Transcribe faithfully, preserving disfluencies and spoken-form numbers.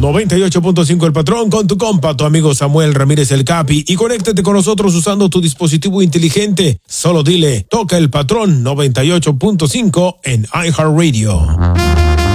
noventa y ocho punto cinco El Patrón con tu compa, tu amigo Samuel Ramírez el Capi, y conéctate con nosotros usando tu dispositivo inteligente. Solo dile, toca El Patrón noventa y ocho punto cinco en iHeartRadio.